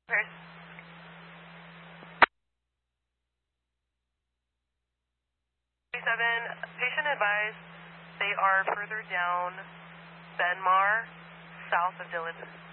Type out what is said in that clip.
Where's 37, patient advised they are further down Benmar, south of Dillon.